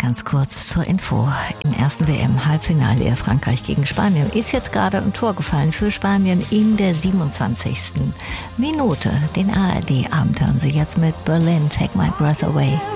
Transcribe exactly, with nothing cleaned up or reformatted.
Ganz kurz zur Info. Im ersten W M-Halbfinale Frankreich gegen Spanien ist jetzt gerade ein Tor gefallen für Spanien in der siebenundzwanzigsten Minute. Den A R D-Abend hören Sie jetzt mit Berlin, Take My Breath Away.